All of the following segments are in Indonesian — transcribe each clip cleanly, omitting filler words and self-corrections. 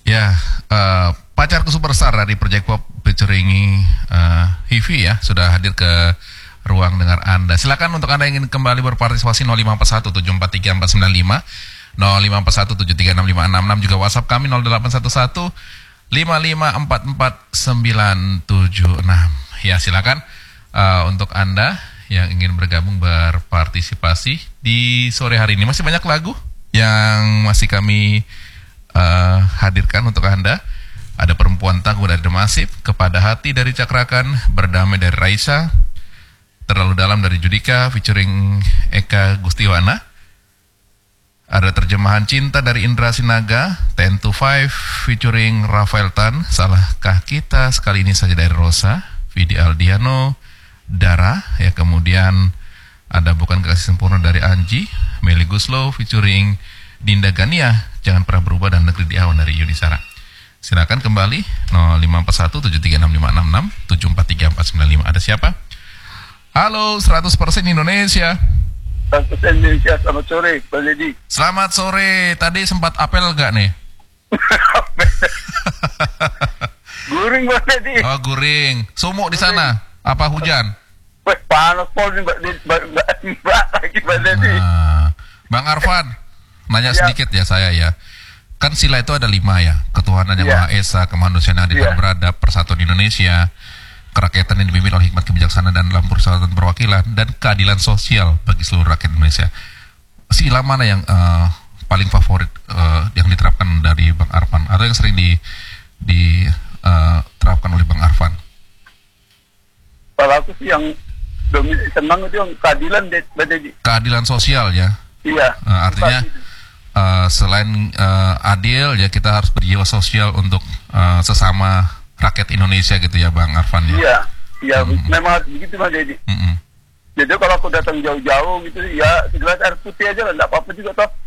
Ya, pacarku superstar dari Project Pop featuring Hivi ya sudah hadir ke ruang dengar Anda. Silakan untuk Anda yang ingin kembali berpartisipasi 0541 743 495 0541 736 566, juga WhatsApp kami 0811 5544 976. Ya, silakan untuk Anda yang ingin bergabung berpartisipasi di sore hari ini. Masih banyak lagu yang masih kami hadirkan untuk Anda. Ada Perempuan Tangguh dari The Massive, Kepada Hati dari Cakrakan, Berdamai dari Raisa, Terlalu Dalam dari Judika featuring Eka Gustiwana. Ada Terjemahan Cinta dari Indra Sinaga, 10 to 5 featuring Rafael Tan, Salahkah Kita Sekali Ini Saja dari Rosa, Vidi Aldiano, Dara, ya. Kemudian ada Bukan Kasih Sempurna dari Anji, Meli Guslow featuring Dinda Gania, Jangan Pernah Berubah, dan Negeri di Awan dari Yudi Sara. Silakan kembali 0541 736 566 743 495. Ada siapa? Halo, 100% Indonesia. 100% Indonesia, selamat sore, Bang Deddy. Selamat sore. Tadi sempat apel gak nih? Guring, Bang Deddy. Oh, guring. Sumuk di sana. Apa hujan? Weh, panas pol nih, Mbak lagi, Bang Deddy. Bang Arfan, nanya sedikit ya saya ya. Kan sila itu ada 5 ya. Ketuhanan yang Maha Esa, kemanusiaan yang adil dan beradab, persatuan Indonesia, kerakyatan yang dipimpin oleh hikmat kebijaksanaan dan dalam persahabatan perwakilan, dan keadilan sosial bagi seluruh rakyat Indonesia. Sila mana yang paling favorit yang diterapkan dari Bang Arfan, atau yang sering diterapkan oleh Bang Arfan? Kalau aku sih yang senang itu yang keadilan, Bang Deddy. Keadilan sosial ya. Iya. Artinya selain adil ya, kita harus berjiwa sosial untuk sesama rakyat Indonesia gitu ya, Bang Arfan ya. Iya, memang begitu, Bang Deddy. Jadi kalau aku datang jauh-jauh gitu, ya segelas air putih aja lah, nggak apa-apa juga toh.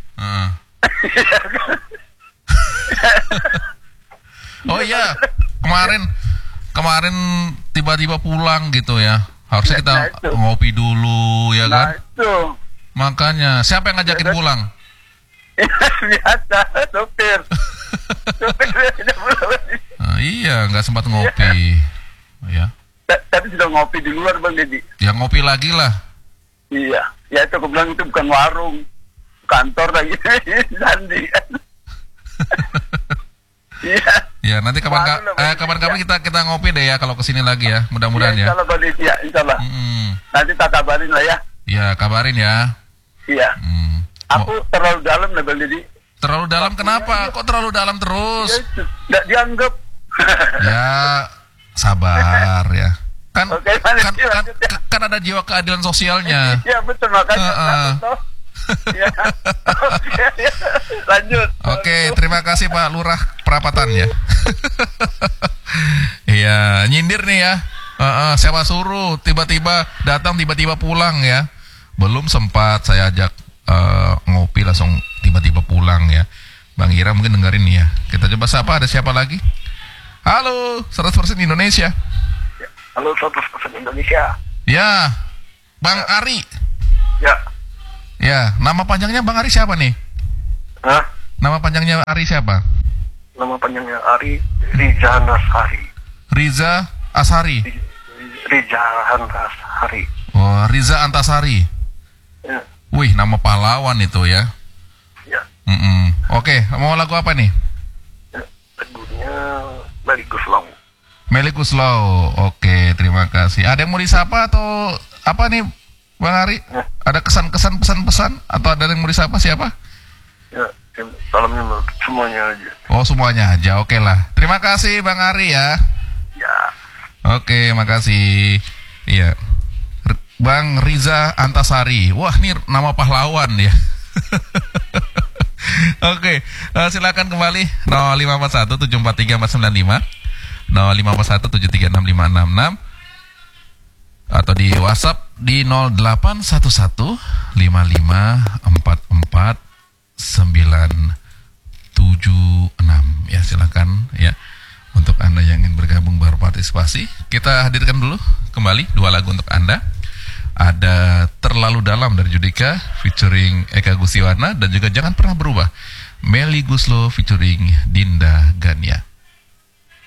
Oh iya, kemarin tiba-tiba pulang gitu ya. Harusnya kita ngopi dulu ya kan. Nah itu. Makanya, siapa yang ngajakin pulang? Biasa, sopir. Iya, nggak sempat ngopi. Ya. Tapi sudah ngopi di luar, Bang Deddy. Ya ngopi lagi lah. Iya, ya itu aku bilang itu bukan warung, kantor lagi, sandi. Iya. Ya, nanti kapan-kapan kita ngopi deh ya kalau kesini lagi ya, mudah-mudahan ya. Insyaallah, Bang Deddy, ya, insyaallah. Nanti tak kabarin lah ya. Ya, kabarin ya. Iya. Aku terlalu dalam lah, Bang Deddy. Terlalu dalam kenapa? Kok terlalu dalam terus? Ya, nggak dianggap. Ya, sabar ya. Kan ada jiwa keadilan sosialnya. Iya, betul, makanya. Ya. Lanjut. Oke, terima kasih Pak Lurah Perapatan ya. Iya, nyindir nih ya. Siapa suruh tiba-tiba datang tiba-tiba pulang ya. Belum sempat saya ajak ngopi langsung tiba-tiba pulang ya. Bang Ira mungkin dengerin nih ya. Kita coba sapa, ada siapa lagi? Halo, 100% Indonesia. Halo, 100% Indonesia. Ya, Bang Ari. Ya. Ya, nama panjangnya Bang Ari siapa nih? Hah? Nama panjangnya Ari siapa? Nama panjangnya Ari Riza Nasari. Riza Asari. Riza Antasari. Oh, Riza Antasari. Ya. Wih, nama pahlawan itu ya. Ya. Oke, mau lagu apa nih? Lagunya Meli Guslow. Meli Guslow. Oke, terima kasih. Ada yang mau disapa atau apa nih, Bang Ari? Ya. Ada kesan-kesan, pesan-pesan, atau ada yang mau disapa siapa? Ya, salamnya semuanya aja. Oh, semuanya aja. Oke lah. Terima kasih Bang Ari ya. Ya. Oke, makasih. Iya. Bang Riza Antasari. Wah, ini nama pahlawan ya. Oke, silakan kembali 0541 743 495 0541 736 566 atau di WhatsApp di 0811 5544 976 ya, silakan ya. Untuk Anda yang ingin bergabung berpartisipasi, kita hadirkan dulu kembali 2 lagu untuk Anda. Ada Terlalu Dalam dari Judika featuring Eka Gustiwana, dan juga Jangan Pernah Berubah Meli Guslow featuring